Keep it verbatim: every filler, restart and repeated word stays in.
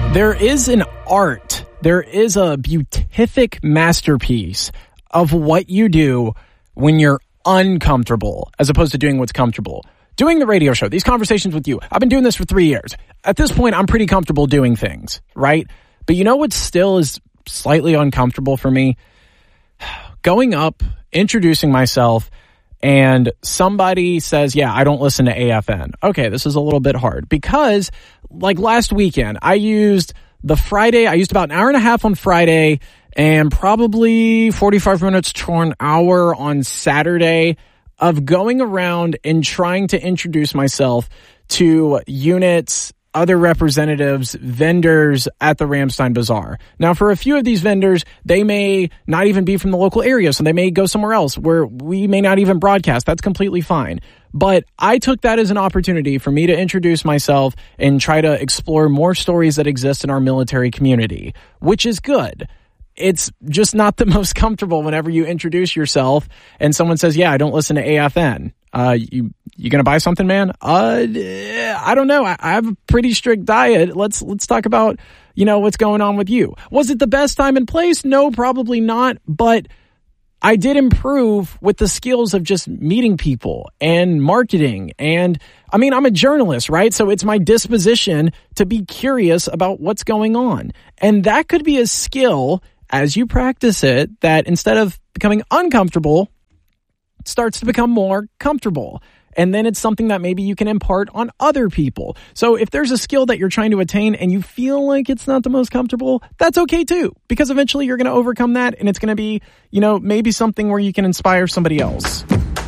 There is an art, there is a beatific masterpiece of what you do when you're uncomfortable as opposed to doing what's comfortable. Doing the radio show, these conversations with you, I've been doing this for three years. At this point, I'm pretty comfortable doing things, right? But you know what still is slightly uncomfortable for me? Going up, introducing myself, and somebody says, yeah, I don't listen to A F N. Okay, this is a little bit hard because like last weekend, I used the Friday, I used about an hour and a half on Friday and probably forty-five minutes to an hour on Saturday of going around and trying to introduce myself to units, other representatives, vendors at the Ramstein Bazaar. Now, for a few of these vendors, they may not even be from the local area, so they may go somewhere else where we may not even broadcast. That's completely fine. But I took that as an opportunity for me to introduce myself and try to explore more stories that exist in our military community, which is good. It's just not the most comfortable whenever you introduce yourself and someone says, yeah, I don't listen to A F N. Uh, you, you gonna buy something, man? Uh, I don't know. I, I have a pretty strict diet. Let's, let's talk about, you know, what's going on with you. Was it the best time and place? No, probably not. But I did improve with the skills of just meeting people and marketing. And I mean, I'm a journalist, right? So it's my disposition to be curious about what's going on. And that could be a skill as you practice it that instead of becoming uncomfortable, it starts to become more comfortable. And then it's something that maybe you can impart on other people. So if there's a skill that you're trying to attain and you feel like it's not the most comfortable, that's okay too, because eventually you're going to overcome that and it's going to be, you know, maybe something where you can inspire somebody else.